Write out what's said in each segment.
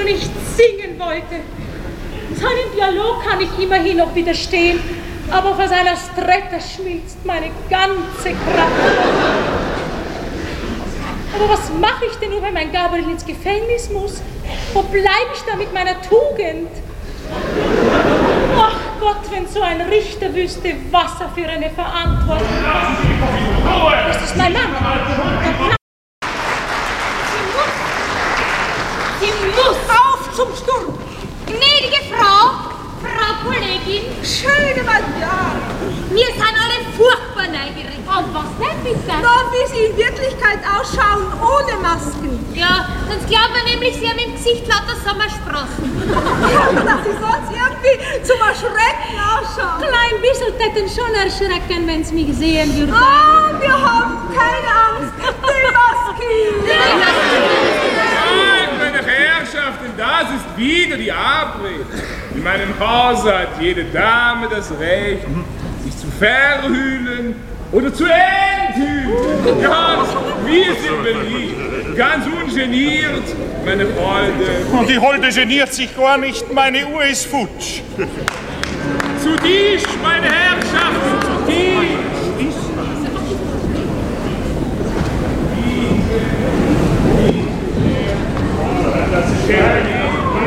nicht singen wollte. Seinem Dialog kann ich immerhin noch widerstehen, aber vor seiner Stretta schmilzt meine ganze Kraft. Aber was mache ich denn nur, wenn mein Gabriel ins Gefängnis muss? Wo bleibe ich da mit meiner Tugend? Ach Gott, wenn so ein Richter wüsste, was er für eine Verantwortung hat. Das ist mein Mann. Sie muss auf zum Sturm. Gnädige Frau Kollegin. Schöne Madame. Wir sind alle furchtbar neugierig. Und was denn bitte? Na, wie Sie in Wirklichkeit ausschauen, ohne Masken. Ja, sonst glaubt man nämlich, Sie haben im Gesicht lauter Sommersprossen. Ja, dass Sie sonst irgendwie zum Erschrecken ausschauen. Klein bisschen täten schon erschrecken, wenn Sie mich sehen würden. Ah, wir haben keine Angst. Die Masken. Nein, meine Herrschaften, das ist wieder die Abrede. In meinem Hause hat jede Dame das Recht, sich zu verhüllen oder zu enthüllen. Ganz, wir sind beliebt, ganz ungeniert, meine Freunde. Und die Holde geniert sich gar nicht, meine Uhr ist futsch. Zu Tisch, meine Herrschaften, zu Tisch. Das ist schön.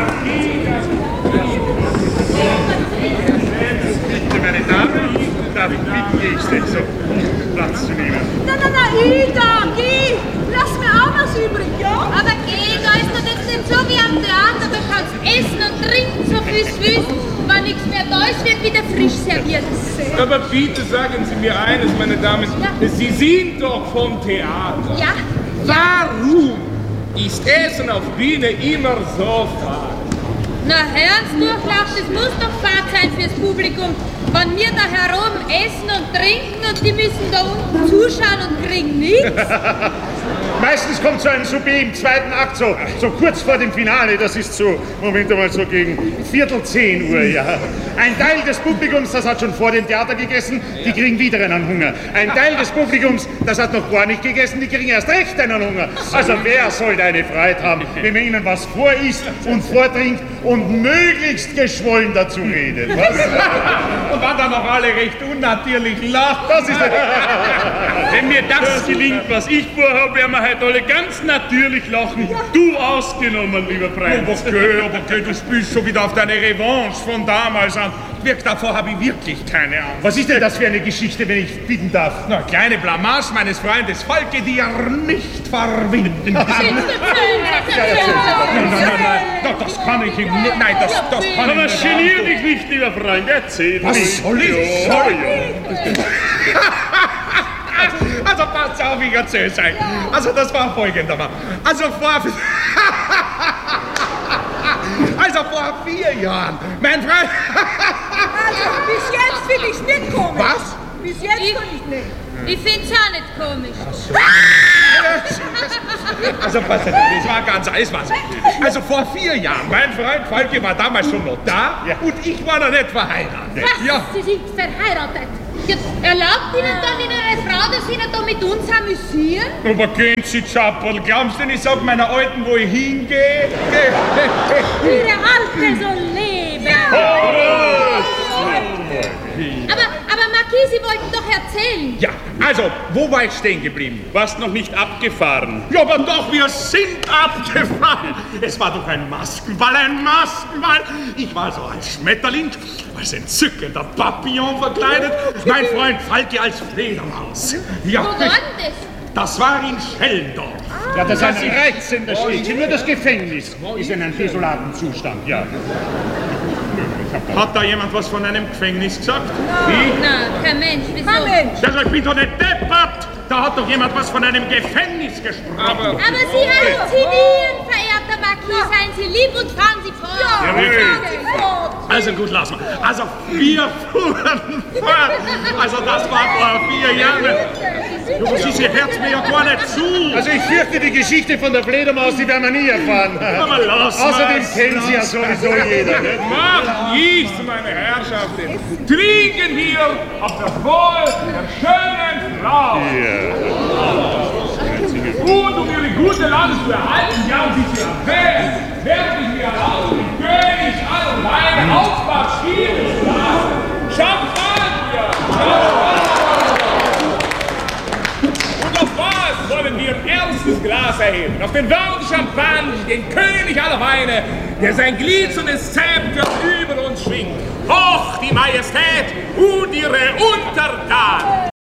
Bitte, meine Damen, darf ich bitten, jetzt so Platz zu nehmen? Na, Ida, geh. Lass mir auch was übrig, ja? Aber geh, da ist doch jetzt nicht so wie am Theater. Da kannst essen und trinken, so viel es willst. Wenn nichts mehr da ist, wird wieder frisch serviert. Aber bitte sagen Sie mir eines, meine Damen. Ja. Sie sind doch vom Theater. Ja. Warum ist Essen auf Bühne immer so fad? Na, Herrensdurchlauf, das muss doch fad sein fürs Publikum. Wenn wir da herum essen und trinken und die müssen da unten zuschauen und kriegen nichts. Meistens kommt so ein Souper im zweiten Akt, so kurz vor dem Finale, das ist so, Moment einmal, so gegen 9:45, ja. Ein Teil des Publikums, das hat schon vor dem Theater gegessen, die kriegen wieder einen Hunger. Ein Teil des Publikums, das hat noch gar nicht gegessen, die kriegen erst recht einen Hunger. Also wer soll eine Freude haben, wenn man ihnen was vorisst und vortrinkt und möglichst geschwollen dazu redet, was? Und dann noch alle recht unnatürlich lachen. Das ist Wenn mir das gelingt, was ich vorhabe, werden wir heute alle ganz natürlich lachen. Du ausgenommen, lieber Prinz. Aber okay, du spielst schon wieder auf deine Revanche von damals an. Wirkt davor habe ich wirklich keine Angst. Was ist denn das für eine Geschichte, wenn ich bitten darf? Na, kleine Blamage meines Freundes Falke, die er nicht verwinden kann. Nein, das kann ich ihm nicht. Nein, das kann ich Aber nicht. genier dich nicht, lieber Freund, erzähl Was mich. soll ich? Also pass auf, ich erzähl's euch. Also das war folgendermaßen. Also vor 4 Jahren, mein Freund... Also, bis jetzt finde ich's nicht komisch. Was? Bis jetzt finde ich nicht. Ich find's auch nicht komisch. Also pass auf, das war ganz alles was. Also vor 4 Jahren, mein Freund Falke war damals schon noch da und ich war noch nicht verheiratet. Was? Ja. Sie sind verheiratet? Jetzt erlaubt Ihnen dann in eine Frau, dass Sie nicht da mit uns amüsieren? Aber gehen Sie, Chappel, glauben Sie denn, ich sag meiner Alten, wo ich hingehe? Ihre Alte soll leben. Aber Marquis, Sie wollten doch erzählen. Ja, also, wo war ich stehen geblieben? Warst noch nicht abgefahren. Ja, aber doch, wir sind abgefahren. Es war doch ein Maskenball, ein Maskenball. Ich war so als Schmetterling, als entzückender Papillon verkleidet. Mein Freund Falke als Fledermaus. Ja, Wo war denn das? das war in Schellendorf. Ja, das ist ein reizender Schnitt. Nur das Gefängnis ist in einem desolaten Zustand, ja. Hat da jemand was von einem Gefängnis gesagt? Na, kein Mensch, wieso? Kein Mensch. Also, ich bin doch nicht deppert. Da hat doch jemand was von einem Gefängnis gesprochen. Aber Sie halluzinieren, verehrter Marquis. Seien Sie lieb und fahren Sie fort. Ja, fahren Sie fort. Also gut, lass mal. Also wir fuhren fort. Also das war vor 4 Jahren. Du, Sie hört mir ja gar nicht zu. Also ich fürchte, die Geschichte von der Fledermaus, die werden wir nie erfahren. Aber lass Außerdem mal's, kennen sie ja lass sowieso jeder. Ne? Mach ich's, meine Herrschaften. Trinken wir auf das Wohl der schönen Frau. Und um ihre gute Lage zu erhalten, ja, und sie zu erfüllen, werde ich mir erlauben, den König aller Weine Aufwachs Stiere zu lassen. Champagner! Und auf was wollen wir ein erstes Glas erheben? Auf den Wort Champagner, den König aller Weine, der sein glänzendes Zepter über uns schwingt. Hoch die Majestät und ihre Untertanen!